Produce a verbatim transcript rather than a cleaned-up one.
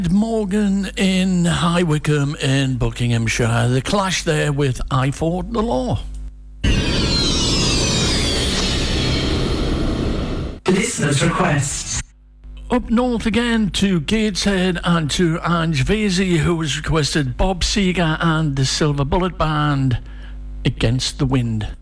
Morgan in High Wycombe in Buckinghamshire. The clash there with I Fought the Law. Listeners' requests. Up north again to Gateshead and to Ange Vasey, who has requested Bob Seger and the Silver Bullet Band, Against the Wind.